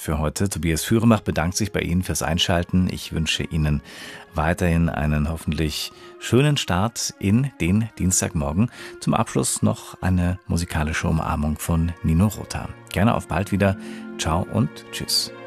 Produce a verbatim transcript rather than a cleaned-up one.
für heute. Tobias Füremach bedankt sich bei Ihnen fürs Einschalten. Ich wünsche Ihnen weiterhin einen hoffentlich schönen Start in den Dienstagmorgen. Zum Abschluss noch eine musikalische Umarmung von Nino Rota. Gerne auf bald wieder. Ciao und tschüss.